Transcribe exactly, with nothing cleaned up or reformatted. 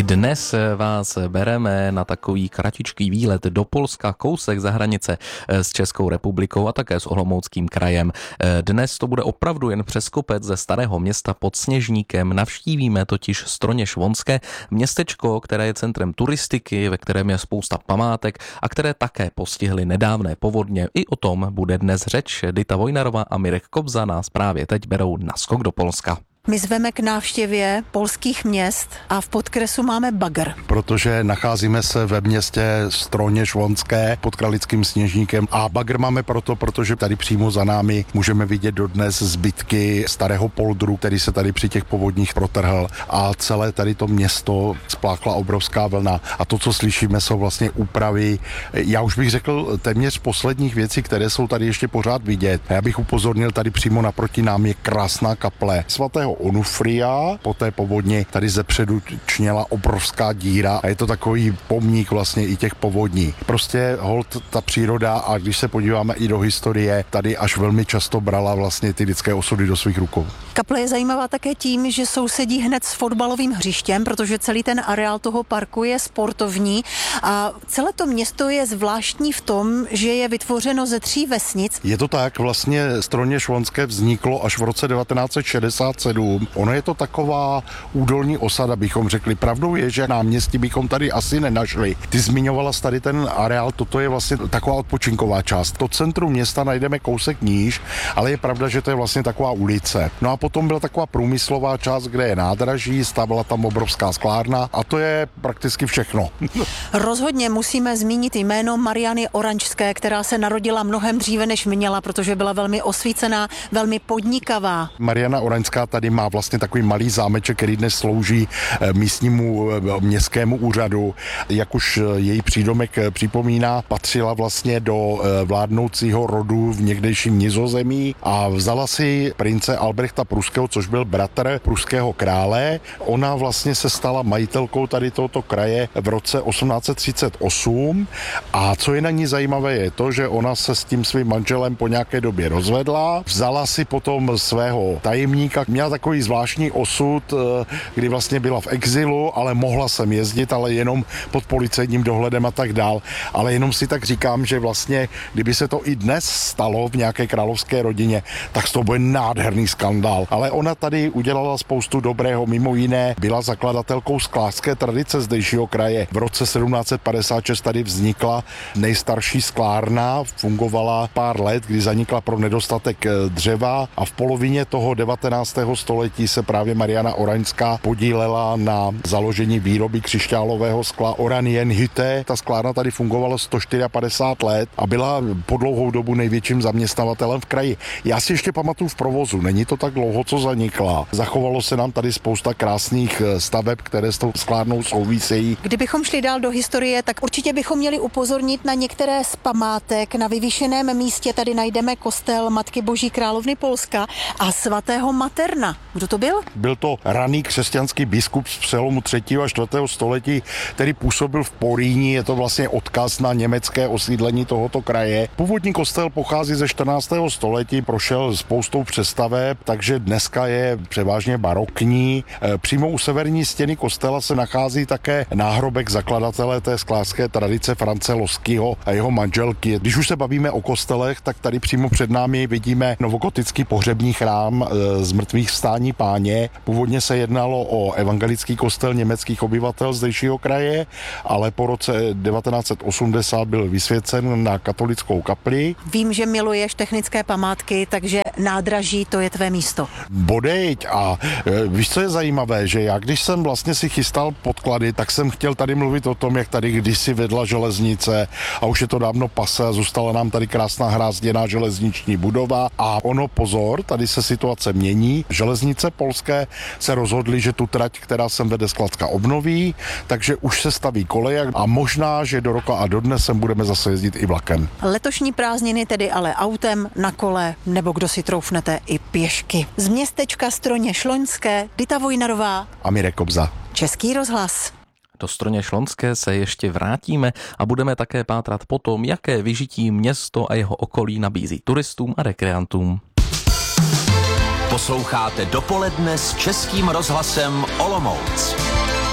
Dnes vás bereme na takový kratičký výlet do Polska, kousek za hranice s Českou republikou a také s Olomouckým krajem. Dnes to bude opravdu jen přes kopec ze Starého Města pod Sněžníkem. Navštívíme totiž Stroněš Vonské, městečko, které je centrem turistiky, ve kterém je spousta památek a které také postihly nedávné povodně. I o tom bude dnes řeč. Dita Vojnarová a Mirek Kobza nás právě teď berou na skok do Polska. My zveme k návštěvě polských měst a v podkresu máme bagr. Protože nacházíme se ve městě Stroněš Vonské pod Kralickým Sněžníkem a bagr máme proto, protože tady přímo za námi můžeme vidět dodnes zbytky starého poldru, který se tady při těch povodních protrhl a celé tady to město spláchla obrovská vlna. A to, co slyšíme, jsou vlastně úpravy, já už bych řekl téměř posledních věcí, které jsou tady ještě pořád vidět. Já bych upozornil, tady přímo naproti nám je krásná kaple svatého Onufria. Po té povodni tady zepředu čněla obrovská díra a je to takový pomník vlastně i těch povodní. Prostě holt ta příroda, a když se podíváme i do historie, tady až velmi často brala vlastně ty lidské osudy do svých rukou. Kaple je zajímavá také tím, že sousedí hned s fotbalovým hřištěm, protože celý ten areál toho parku je sportovní a celé to město je zvláštní v tom, že je vytvořeno ze tří vesnic. Je to tak, vlastně Stroněš Vonské vzniklo až v roce devatenáct set šedesát sedm. Ono je to taková údolní osada, bychom řekli. Pravdou je, že náměstí bychom tady asi nenašli. Ty zmiňovala tady ten areál, toto je vlastně taková odpočinková část. To centrum města najdeme kousek níž, ale je pravda, že to je vlastně taková ulice. No a potom byla taková průmyslová část, kde je nádraží, stávala tam obrovská sklárna a to je prakticky všechno. Rozhodně musíme zmínit jméno Mariany Oranžské, která se narodila mnohem dříve, než měla, protože byla velmi osvícená, velmi podnikavá. Mariana Oranžská tady má vlastně takový malý zámeček, který dnes slouží místnímu městskému úřadu. Jak už její přídomek připomíná, patřila vlastně do vládnoucího rodu v někdejším Nizozemí a vzala si prince Albrechta Pruského, což byl bratr pruského krále. Ona vlastně se stala majitelkou tady tohoto kraje v roce osmnáct set třicet osm a co je na ní zajímavé je to, že ona se s tím svým manželem po nějaké době rozvedla, vzala si potom svého tajemníka, měla takový zvláštní osud, kdy vlastně byla v exilu, ale mohla sem jezdit, ale jenom pod policejním dohledem a tak dál. Ale jenom si tak říkám, že vlastně, kdyby se to i dnes stalo v nějaké královské rodině, tak to bude nádherný skandál. Ale ona tady udělala spoustu dobrého, mimo jiné byla zakladatelkou sklářské tradice zdejšího kraje. V roce sedmnáct set padesát šest tady vznikla nejstarší sklárna, fungovala pár let, kdy zanikla pro nedostatek dřeva a v polovině toho devatenáctého století se právě Mariana Oranžská podílela na založení výroby křišťálového skla Oranienhütte. Ta sklárna tady fungovala sto padesát čtyři let a byla po dlouhou dobu největším zaměstnavatelem v kraji. Já si ještě pamatuju v provozu, není to tak dlouho, co zanikla. Zachovalo se nám tady spousta krásných staveb, které s tou sklárnou souvisejí. Kdybychom šli dál do historie, tak určitě bychom měli upozornit na některé z památek. Na vyvýšeném místě tady najdeme kostel Matky Boží královny Polska a svatého Materna. Kdo to byl? Byl to raný křesťanský biskup z přelomu třetího a čtvrtého století, který působil v Poríní. Je to vlastně odkaz na německé osídlení tohoto kraje. Původní kostel pochází ze čtrnáctého století, prošel spoustou přestaveb, takže dneska je převážně barokní. Přímo u severní stěny kostela se nachází také náhrobek zakladatele té sklářské tradice France Loskýho a jeho manželky. Když už se bavíme o kostelech, tak tady přímo před námi vidíme novogotický pohřební chrám z mrtvých vstání Páně. Původně se jednalo o evangelický kostel německých obyvatel zdejšího kraje, ale po roce devatenáct set osmdesát byl vysvěcen na katolickou kapli. Vím, že miluješ technické památky, takže nádraží to je tvé místo. Bodejť a e, víš, co je zajímavé, že já když jsem vlastně si chystal podklady, tak jsem chtěl tady mluvit o tom, jak tady kdysi vedla železnice a už je to dávno pase a zůstala nám tady krásná hrázděná železniční budova a ono pozor, tady se situace mění. Železnice polské se rozhodly, že tu trať, která sem vede z Kladska, obnoví, takže už se staví koleje a možná, že do roka a do dne sem budeme zase jezdit i vlakem. Letošní prázdniny tedy ale autem, na kole, nebo kdo si troufnete i pěšky. Z městečka Stroněš Loňské, Dita Vojnarová a Mirek Kobza. Český rozhlas. Do Stroněš Loňské se ještě vrátíme a budeme také pátrat po tom, jaké vyžití město a jeho okolí nabízí turistům a rekreantům. Posloucháte Dopoledne s Českým rozhlasem Olomouc.